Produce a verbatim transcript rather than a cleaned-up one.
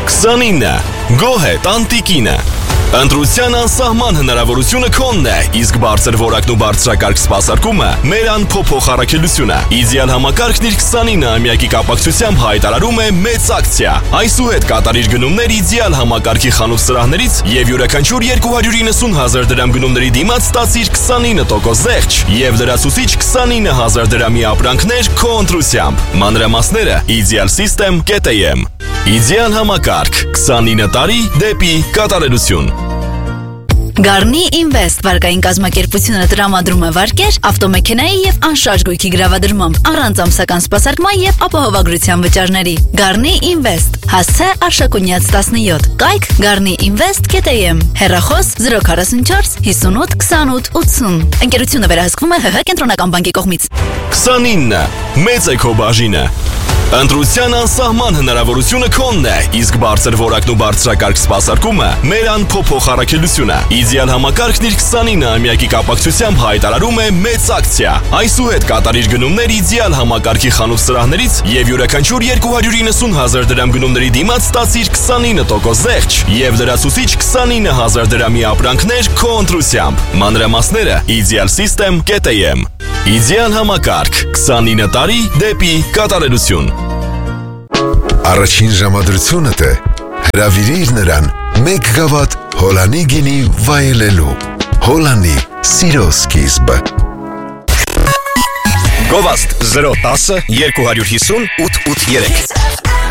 քսանինը Գոհ է տանտիկինը Ընտրության անսահման հնարավորությունը քոնն է, իսկ բարձր որակն ու բարձրակարգ սպասարկումը մեր անփոփոխ առաքելությունը։ Իդեալ համակարգն իր քսանինը ամյակի կապակցությամբ հայտարարում է մեծ ակցիա։ Այսուհետ կատարիր գնումներ իդեալ համակարգի խանութ սրահներից եւ յուրաքանչյուր երկու հարյուր իննսուն հազար դրամ գնումների դիմաց ստացիր քսանինը տոկոս զեղչ եւ լրացուցիչ քսանինը հազար դրամի ապրանքներ քո ընտրությամբ։ Մանրամասները իդեալ սիստեմ կետ էյ էմ Իդեալ համակարգ քսանինը տարի դեպի կատարելություն։ Garni Invest վարկային կազմակերպությունը տրամադրում է վարկեր ավտոմեքենայի եւ անշարժ գույքի գրավադրմամբ առանց ամսական սպասարկման եւ ապահովագրության վճարների։ Garni Invest հասցե Արշակունյաց տասնյոթ կայք garni invest կետ էյ էմ հեռախոս զրո քառասունչորս հիսունութ քսանութ ութսուն Ընկերությունը վերահսկվում է ՀՀ կենտրոնական բանկի կողմից։ քսանինը մեծ է քո բաժինը Ընտրության անսահման հնարավորությունը քոնն է, իսկ բարձր որակն ու բարձրակարգ սպասարկումը մեր անփոփոխ առաքելությունը։ Իդեալ համակարգն իր քսանինը ամյակի կապակցությամբ հայտարարում է մեծ ակցիա։ Այսուհետ կատարիր գնումներ իդեալ համակարգի խանութ սրահներից եւ յուրաքանչյուր երկու հարյուր իննսուն հազար դրամ գնումների դիմաց ստացիր քսանինը տոկոս զեղչ եւ լրացուցիչ քսանինը հազար դրամի ապրանքներ քո ընտրությամբ։ Մանրամասները իդեալ սիստեմ կետ էյ էմ Իդեալ համակարգ քսանինը տարի դեպի կատարելություն։ Առաջին ժամադրությունդ է հրավիրիր նրան մեկ գավաթ Հոլանի գինի վայելելու։ Հոլանի սիրո սկիզբը։ Գովաստ զրո տասը երկու հարյուր հիսուն ութ ութ երեք